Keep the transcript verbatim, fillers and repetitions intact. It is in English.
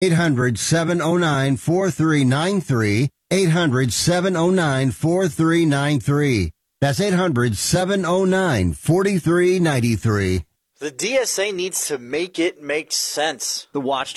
eight hundred, seven oh nine, four three nine three. eight hundred, seven oh nine, four three nine three. That's eight hundred, seven oh nine, four three nine three. The D S A needs to make it make sense. The watchdog